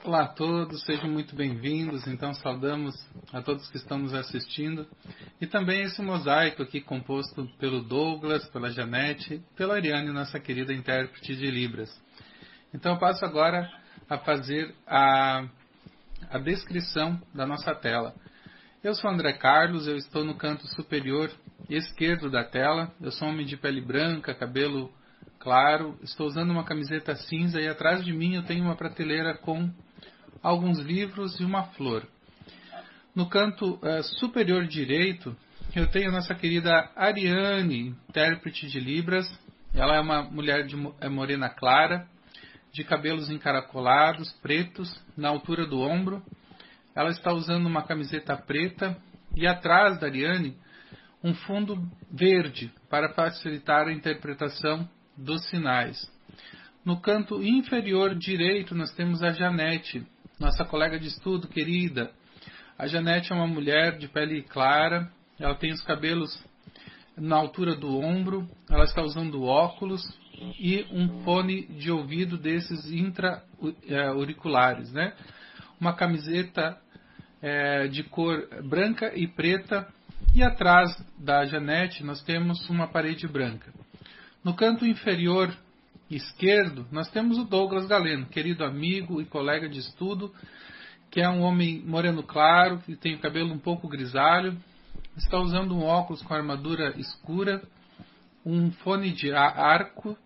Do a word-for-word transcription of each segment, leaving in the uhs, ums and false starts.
Olá a todos, sejam muito bem-vindos. Então saudamos a todos que estão nos assistindo e também esse mosaico aqui composto pelo Douglas, pela Janete, pela Ariane, nossa querida intérprete de Libras. Então eu passo agora a fazer a, a descrição da nossa tela. Eu sou André Carlos, eu estou no canto superior esquerdo da tela. Eu sou um homem de pele branca, cabelo claro, estou usando uma camiseta cinza e atrás de mim eu tenho uma prateleira com alguns livros e uma flor. No canto uh, superior direito, eu tenho a nossa querida Ariane, intérprete de Libras. Ela é uma mulher de é morena clara, de cabelos encaracolados, pretos, na altura do ombro. Ela está usando uma camiseta preta e atrás da Ariane, um fundo verde para facilitar a interpretação dos sinais. No canto inferior direito, nós temos a Janete, nossa colega de estudo querida. A Janete é uma mulher de pele clara, ela tem os cabelos na altura do ombro, ela está usando óculos e um fone de ouvido desses intra-auriculares, né? Uma camiseta é, de cor branca e preta, e atrás da Janete nós temos uma parede branca. No canto inferior esquerdo, nós temos o Douglas Galeno, querido amigo e colega de estudo, que é um homem moreno claro, que tem o cabelo um pouco grisalho, está usando um óculos com armadura escura, um fone de arco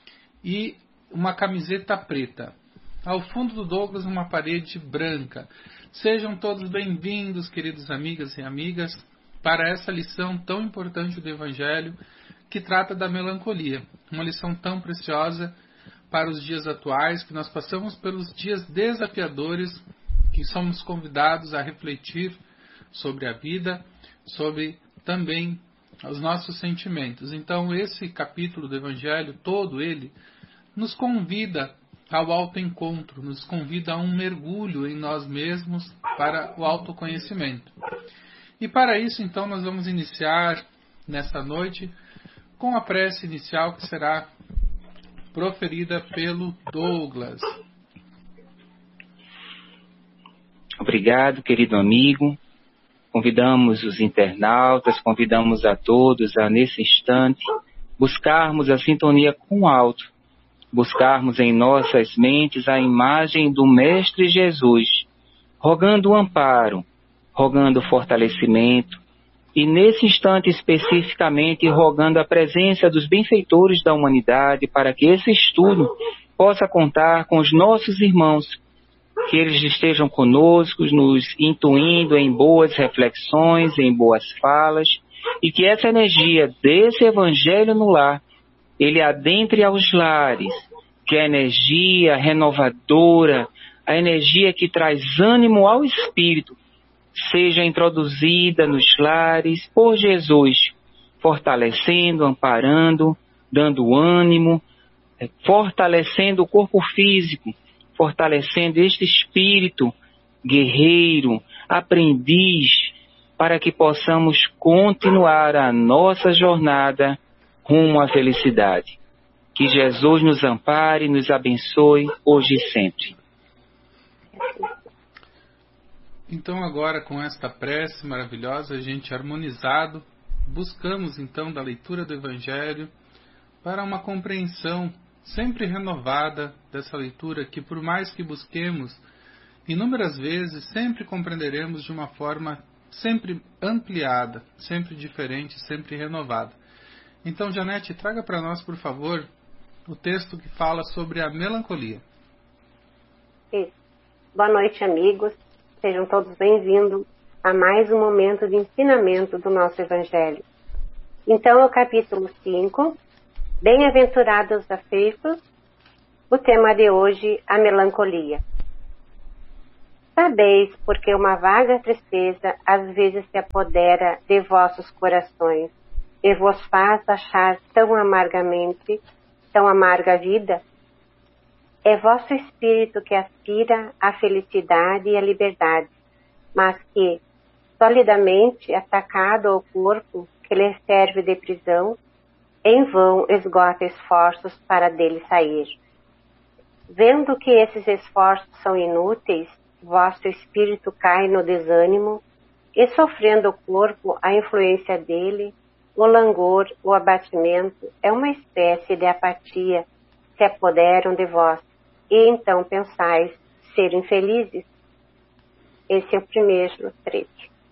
e uma camiseta preta. Ao fundo do Douglas, uma parede branca. Sejam todos bem-vindos, queridos amigas e amigas, para essa lição tão importante do Evangelho, que trata da melancolia, uma lição tão preciosa para os dias atuais, que nós passamos pelos dias desafiadores, que somos convidados a refletir sobre a vida, sobre também os nossos sentimentos. Então esse capítulo do Evangelho, todo ele, nos convida ao autoencontro, nos convida a um mergulho em nós mesmos para o autoconhecimento. E para isso, então, nós vamos iniciar nesta noite com a prece inicial que será proferida pelo Douglas. Obrigado, querido amigo. Convidamos os internautas, convidamos a todos a, nesse instante, buscarmos a sintonia com o alto, buscarmos em nossas mentes a imagem do Mestre Jesus, rogando o amparo, rogando o fortalecimento, e nesse instante especificamente rogando a presença dos benfeitores da humanidade para que esse estudo possa contar com os nossos irmãos, que eles estejam conosco, nos intuindo em boas reflexões, em boas falas, e que essa energia desse Evangelho no lar, ele adentre aos lares, que a energia renovadora, a energia que traz ânimo ao espírito, seja introduzida nos lares por Jesus, fortalecendo, amparando, dando ânimo, fortalecendo o corpo físico, fortalecendo este espírito guerreiro, aprendiz, para que possamos continuar a nossa jornada rumo à felicidade. Que Jesus nos ampare e nos abençoe hoje e sempre. Então agora, com esta prece maravilhosa, a gente harmonizado, buscamos então da leitura do Evangelho para uma compreensão sempre renovada dessa leitura, que por mais que busquemos inúmeras vezes, sempre compreenderemos de uma forma sempre ampliada, sempre diferente, sempre renovada. Então, Janete, traga para nós, por favor, o texto que fala sobre a melancolia. Isso. Boa noite, amigos. Sejam todos bem-vindos a mais um momento de ensinamento do nosso Evangelho. Então, é o capítulo cinco, Bem-aventurados os aflitos, o tema de hoje, a melancolia. Sabeis porque uma vaga tristeza às vezes se apodera de vossos corações e vos faz achar tão amargamente, tão amarga a vida? É vosso espírito que aspira à felicidade e à liberdade, mas que, solidamente atacado ao corpo que lhe serve de prisão, em vão esgota esforços para dele sair. Vendo que esses esforços são inúteis, vosso espírito cai no desânimo, e sofrendo o corpo a influência dele, o langor, o abatimento, é uma espécie de apatia, se apoderam de vós, e então pensais ser infelizes. Esse é o primeiro trecho.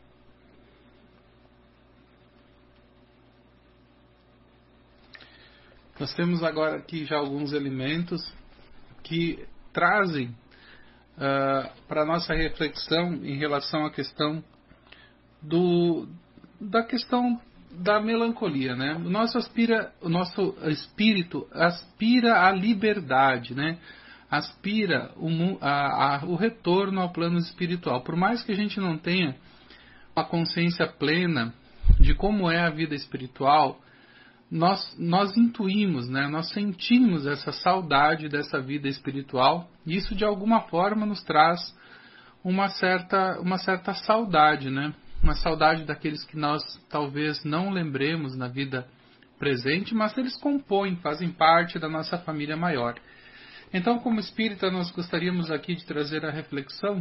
Nós temos agora aqui já alguns elementos que trazem uh, para a nossa reflexão em relação à questão do, da questão da melancolia, né? O nosso, aspira, o nosso espírito aspira à liberdade, né? Aspira o, a, a, o retorno ao plano espiritual. Por mais que a gente não tenha uma consciência plena de como é a vida espiritual, Nós, nós intuímos, né? Nós sentimos essa saudade dessa vida espiritual, e isso de alguma forma nos traz uma certa, uma certa saudade, né? Uma saudade daqueles que nós talvez não lembremos na vida presente, mas eles compõem, fazem parte da nossa família maior. Então, como espírita, nós gostaríamos aqui de trazer a reflexão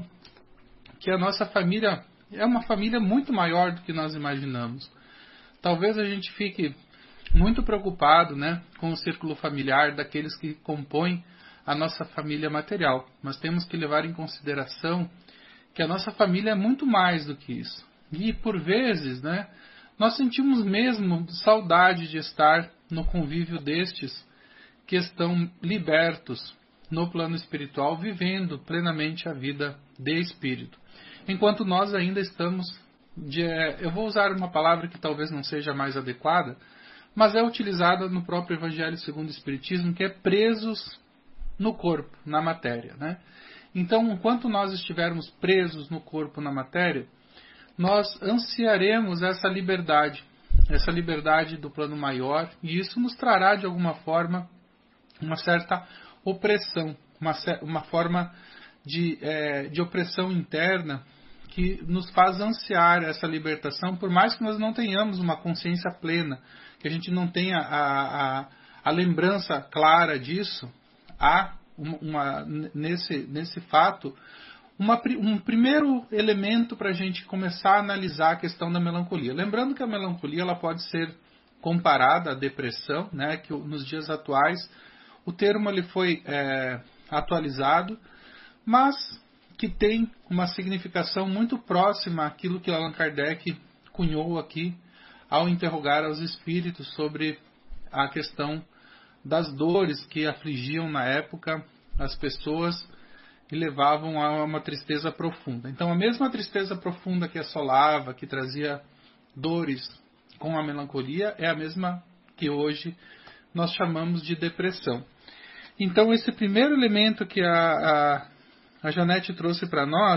que a nossa família é uma família muito maior do que nós imaginamos. Talvez a gente fique muito preocupado, né, com o círculo familiar daqueles que compõem a nossa família material. Mas temos que levar em consideração que a nossa família é muito mais do que isso. E por vezes, né, nós sentimos mesmo saudade de estar no convívio destes que estão libertos no plano espiritual, vivendo plenamente a vida de espírito. Enquanto nós ainda estamos, de, eu vou usar uma palavra que talvez não seja mais adequada, mas é utilizada no próprio Evangelho segundo o Espiritismo, que é presos no corpo, na matéria, né? Então, enquanto nós estivermos presos no corpo, na matéria, nós ansiaremos essa liberdade, essa liberdade do plano maior, e isso nos trará, de alguma forma, uma certa opressão, uma, uma forma de, é, de opressão interna que nos faz ansiar essa libertação, por mais que nós não tenhamos uma consciência plena, que a gente não tenha a, a, a lembrança clara disso. Há uma, uma, nesse, nesse fato uma, um primeiro elemento para a gente começar a analisar a questão da melancolia. Lembrando que a melancolia ela pode ser comparada à depressão, né, que nos dias atuais o termo ele foi é, atualizado, mas que tem uma significação muito próxima àquilo que Allan Kardec cunhou aqui ao interrogar aos espíritos sobre a questão das dores que afligiam na época as pessoas e levavam a uma tristeza profunda. Então, a mesma tristeza profunda que assolava, que trazia dores com a melancolia, é a mesma que hoje nós chamamos de depressão. Então, esse primeiro elemento que a, a, a Janete trouxe para nós,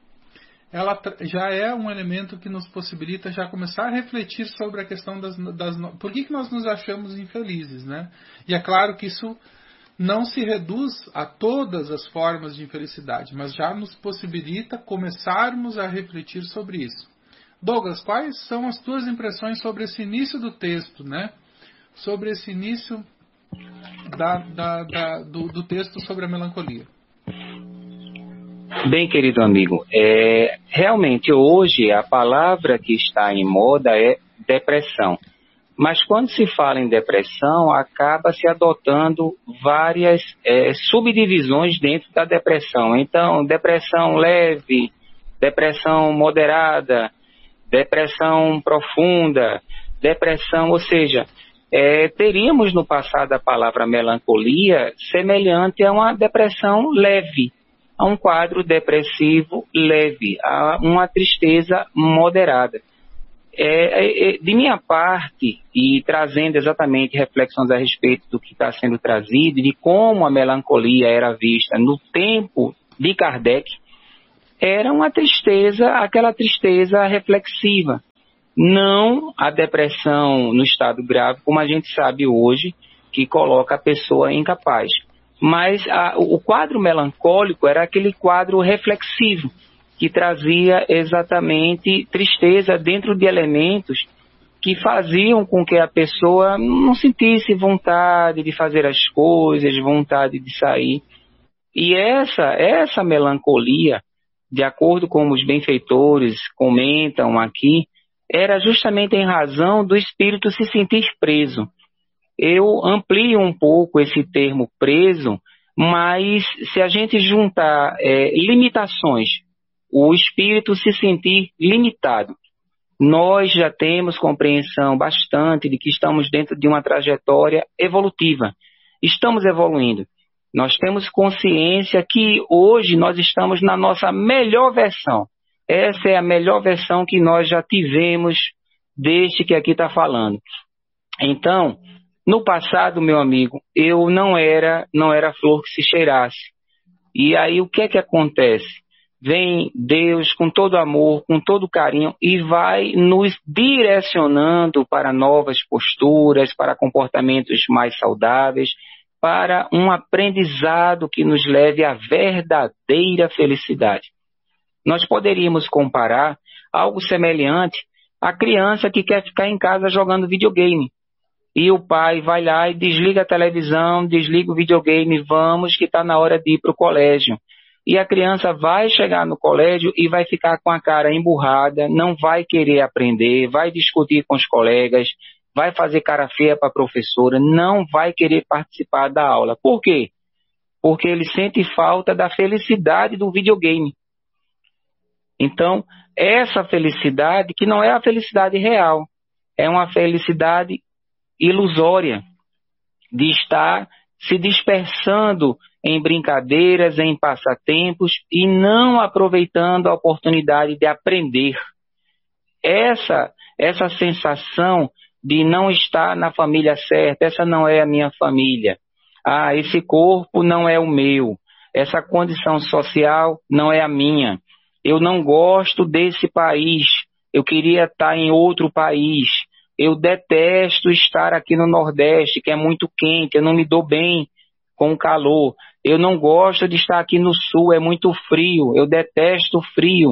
ela já é um elemento que nos possibilita já começar a refletir sobre a questão das... das por que, que nós nos achamos infelizes, né? E é claro que isso não se reduz a todas as formas de infelicidade, mas já nos possibilita começarmos a refletir sobre isso. Douglas, quais são as tuas impressões sobre esse início do texto, né? Sobre esse início da, da, da, do, do texto sobre a melancolia? Bem, querido amigo, é, realmente hoje a palavra que está em moda é depressão. Mas quando se fala em depressão, acaba se adotando várias é, subdivisões dentro da depressão. Então, depressão leve, depressão moderada, depressão profunda, depressão, ou seja, é, teríamos no passado a palavra melancolia semelhante a uma depressão leve, a um quadro depressivo leve, a uma tristeza moderada. É, é, de minha parte, e trazendo exatamente reflexões a respeito do que está sendo trazido, de como a melancolia era vista no tempo de Kardec, era uma tristeza, aquela tristeza reflexiva, não a depressão no estado grave, como a gente sabe hoje, que coloca a pessoa incapaz. Mas a, o quadro melancólico era aquele quadro reflexivo, que trazia exatamente tristeza dentro de elementos que faziam com que a pessoa não sentisse vontade de fazer as coisas, vontade de sair. E essa, essa melancolia, de acordo com os benfeitores comentam aqui, era justamente em razão do espírito se sentir preso. Eu amplio um pouco esse termo preso, mas se a gente juntar é, limitações, o espírito se sentir limitado, nós já temos compreensão bastante de que estamos dentro de uma trajetória evolutiva. Estamos evoluindo. Nós temos consciência que hoje nós estamos na nossa melhor versão. Essa é a melhor versão que nós já tivemos desde que aqui está falando. Então, no passado, meu amigo, eu não era, não era flor que se cheirasse. E aí o que é que acontece? Vem Deus com todo amor, com todo carinho e vai nos direcionando para novas posturas, para comportamentos mais saudáveis, para um aprendizado que nos leve à verdadeira felicidade. Nós poderíamos comparar algo semelhante à criança que quer ficar em casa jogando videogame. E o pai vai lá e desliga a televisão, desliga o videogame, vamos que está na hora de ir para o colégio. E a criança vai chegar no colégio e vai ficar com a cara emburrada, não vai querer aprender, vai discutir com os colegas, vai fazer cara feia para a professora, não vai querer participar da aula. Por quê? Porque ele sente falta da felicidade do videogame. Então, essa felicidade, que não é a felicidade real, é uma felicidade ilusória, de estar se dispersando em brincadeiras, em passatempos e não aproveitando a oportunidade de aprender. Essa, essa sensação de não estar na família certa, essa não é a minha família. Ah, esse corpo não é o meu. Essa condição social não é a minha. Eu não gosto desse país. Eu queria estar em outro país. Eu detesto estar aqui no Nordeste, que é muito quente. Eu não me dou bem com o calor. Eu não gosto de estar aqui no Sul, é muito frio. Eu detesto o frio.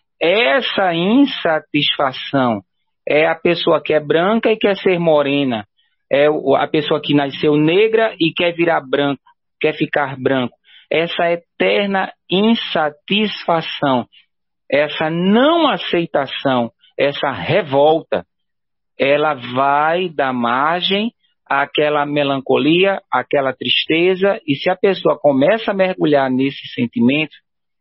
Essa insatisfação é a pessoa que é branca e quer ser morena. É a pessoa que nasceu negra e quer virar branco, quer ficar branco. Essa eterna insatisfação, essa não aceitação, essa revolta, ela vai dar margem àquela melancolia, àquela tristeza, e se a pessoa começa a mergulhar nesse sentimento,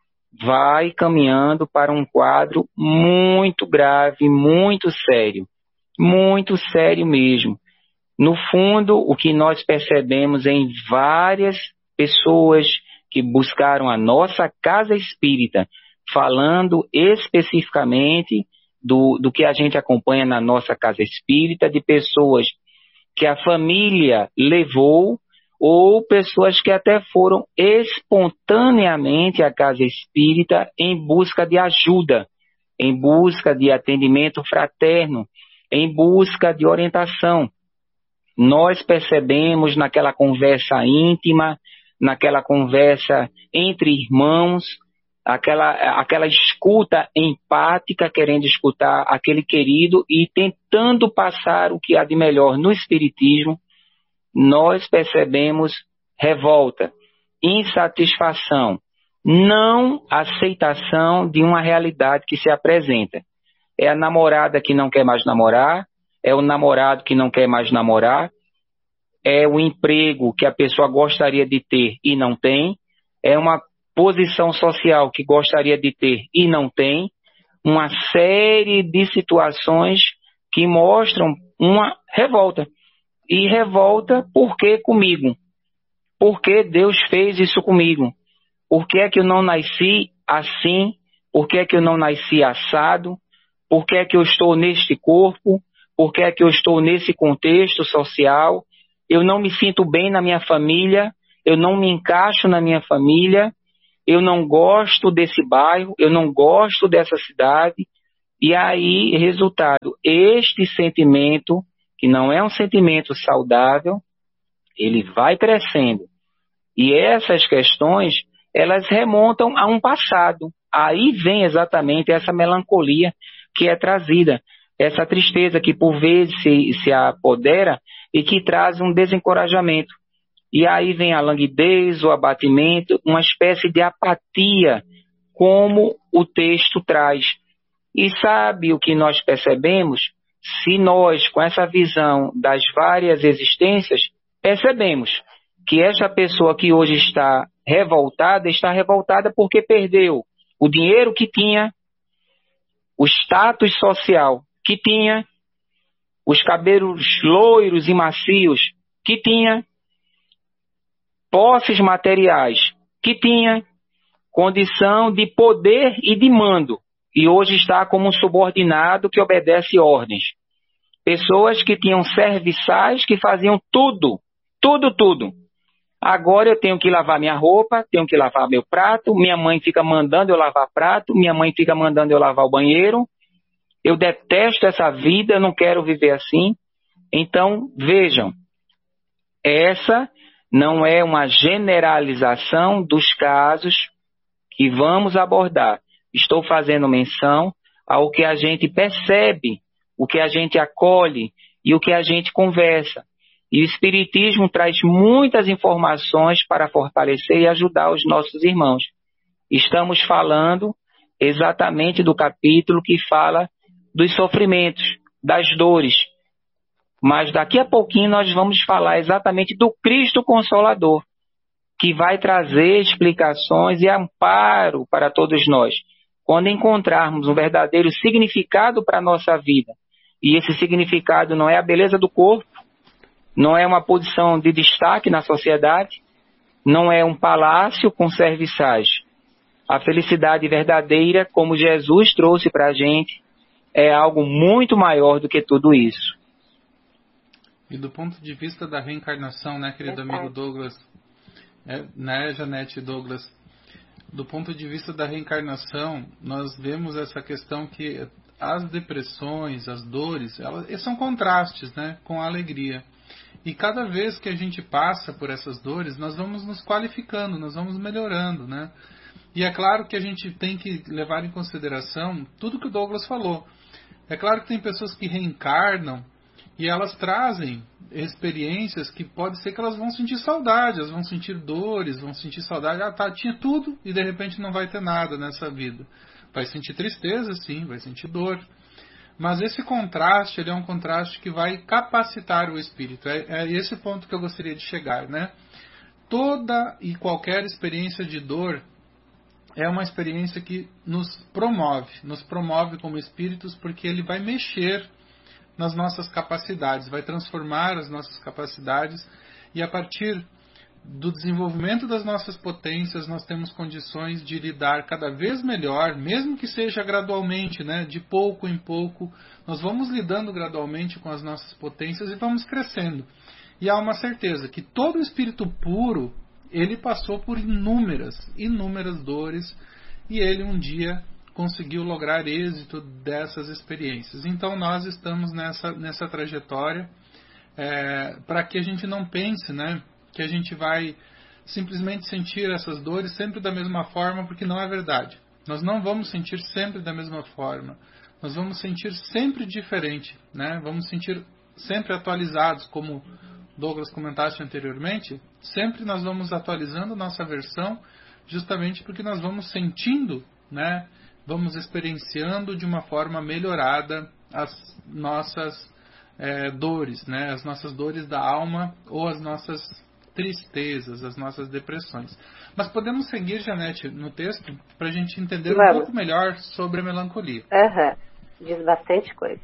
vai caminhando para um quadro muito grave, muito sério, muito sério mesmo. No fundo, o que nós percebemos em várias pessoas que buscaram a nossa casa espírita, falando especificamente do, do que a gente acompanha na nossa casa espírita, de pessoas que a família levou, ou pessoas que até foram espontaneamente à casa espírita em busca de ajuda, em busca de atendimento fraterno, em busca de orientação. Nós percebemos naquela conversa íntima, naquela conversa entre irmãos, aquela, aquela escuta empática, querendo escutar aquele querido e tentando passar o que há de melhor no espiritismo, nós percebemos revolta, insatisfação, não aceitação de uma realidade que se apresenta. É a namorada que não quer mais namorar, é o namorado que não quer mais namorar, é o emprego que a pessoa gostaria de ter e não tem, é uma posição social que gostaria de ter e não tem, uma série de situações que mostram uma revolta. E revolta, por que comigo? Por que Deus fez isso comigo? Por que é que eu não nasci assim? Por que é que eu não nasci assado? Por que é que eu estou neste corpo? Por que é que eu estou nesse contexto social? Eu não me sinto bem na minha família, eu não me encaixo na minha família, eu não gosto desse bairro, eu não gosto dessa cidade. E aí, resultado, este sentimento, que não é um sentimento saudável, ele vai crescendo. E essas questões, elas remontam a um passado. Aí vem exatamente essa melancolia que é trazida, essa tristeza que por vezes se, se apodera e que traz um desencorajamento. e aí vem a languidez, o abatimento, uma espécie de apatia, como o texto traz. E sabe o que nós percebemos? Se nós, com essa visão das várias existências, percebemos que essa pessoa que hoje está revoltada, está revoltada porque perdeu o dinheiro que tinha, o status social que tinha, os cabelos loiros e macios que tinha, posses materiais que tinha, condição de poder e de mando, e hoje está como um subordinado que obedece ordens. Pessoas que tinham serviçais que faziam tudo, tudo, tudo. Agora eu tenho que lavar minha roupa, tenho que lavar meu prato, minha mãe fica mandando eu lavar prato, minha mãe fica mandando eu lavar o banheiro. Eu detesto essa vida, eu não quero viver assim. Então, vejam, essa não é uma generalização dos casos que vamos abordar. Estou fazendo menção ao que a gente percebe, o que a gente acolhe e o que a gente conversa. E o Espiritismo traz muitas informações para fortalecer e ajudar os nossos irmãos. Estamos falando exatamente do capítulo que fala dos sofrimentos, das dores. Mas daqui a pouquinho nós vamos falar exatamente do Cristo Consolador, que vai trazer explicações e amparo para todos nós. Quando encontrarmos um verdadeiro significado para a nossa vida, e esse significado não é a beleza do corpo, não é uma posição de destaque na sociedade, não é um palácio com serviçais. A felicidade verdadeira, como Jesus trouxe para a gente, é algo muito maior do que tudo isso. E do ponto de vista da reencarnação, né, querido amigo Douglas, é, né, Janete e Douglas, do ponto de vista da reencarnação, nós vemos essa questão que as depressões, as dores, elas, elas são contrastes, né, com a alegria. E cada vez que a gente passa por essas dores, nós vamos nos qualificando, nós vamos melhorando, né? E é claro que a gente tem que levar em consideração tudo que o Douglas falou. É claro que tem pessoas que reencarnam e elas trazem experiências que pode ser que elas vão sentir saudade, elas vão sentir dores, vão sentir saudade. Ah, tá, tinha tudo e de repente não vai ter nada nessa vida. Vai sentir tristeza, sim, vai sentir dor. Mas esse contraste, ele é um contraste que vai capacitar o espírito. É, é esse ponto que eu gostaria de chegar, né? Toda e qualquer experiência de dor é uma experiência que nos promove, nos promove como espíritos, porque ele vai mexer nas nossas capacidades, vai transformar as nossas capacidades, e a partir do desenvolvimento das nossas potências, nós temos condições de lidar cada vez melhor, mesmo que seja gradualmente, né, de pouco em pouco, nós vamos lidando gradualmente com as nossas potências e vamos crescendo. E há uma certeza que todo espírito puro, ele passou por inúmeras, inúmeras dores, e ele um dia conseguiu lograr êxito dessas experiências. Então nós estamos nessa, nessa trajetória, é, para que a gente não pense, né, que a gente vai simplesmente sentir essas dores sempre da mesma forma, porque não é verdade. Nós não vamos sentir sempre da mesma forma. Nós vamos sentir sempre diferente, né? Vamos sentir sempre atualizados, como Douglas comentaste anteriormente. Sempre nós vamos atualizando nossa versão, justamente porque nós vamos sentindo, né? Vamos experienciando de uma forma melhorada as nossas é, dores, né? As nossas dores da alma ou as nossas tristezas, as nossas depressões. Mas podemos seguir, Janete, no texto, para a gente entender Vamos. um pouco melhor sobre a melancolia. Uhum. Diz bastante coisa.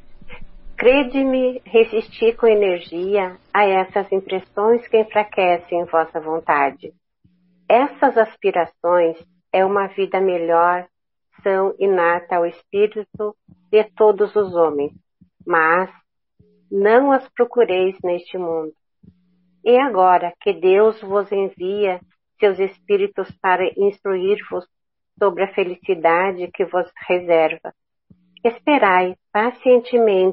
Crede-me resistir com energia a essas impressões que enfraquecem vossa vontade. Essas aspirações é uma vida melhor, são inata ao espírito de todos os homens, mas não as procureis neste mundo. E agora que Deus vos envia seus espíritos para instruir-vos sobre a felicidade que vos reserva, esperai pacientemente